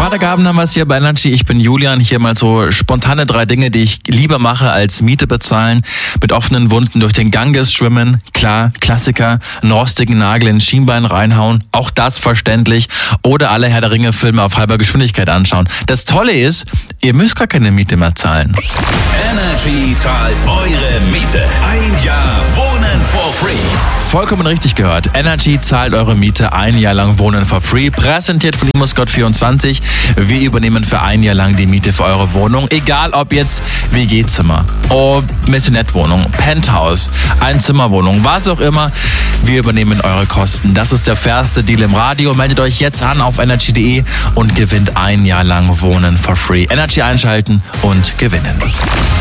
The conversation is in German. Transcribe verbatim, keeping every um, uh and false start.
Freitagabend haben wir es hier bei Energy. Ich bin Julian. Hier mal so spontane drei Dinge, die ich lieber mache als Miete bezahlen. Mit offenen Wunden durch den Ganges schwimmen. Klar, Klassiker. Einen rostigen Nagel ins Schienbein reinhauen. Auch das verständlich. Oder alle Herr der Ringe Filme auf halber Geschwindigkeit anschauen. Das Tolle ist, ihr müsst gar keine Miete mehr zahlen. Energy zahlt eure Miete. Ein Jahr Wohnen for free. Vollkommen richtig gehört. Energy zahlt eure Miete ein Jahr lang Wohnen for free. Präsentiert von ImmoScout vierundzwanzig. Wir übernehmen für ein Jahr lang die Miete für eure Wohnung. Egal ob jetzt W G-Zimmer, ob Maisonette-Wohnung, Penthouse, Einzimmerwohnung, was auch immer. Wir übernehmen eure Kosten. Das ist der fairste Deal im Radio. Meldet euch jetzt an auf energy punkt de und gewinnt ein Jahr lang Wohnen for free. Energy einschalten und gewinnen.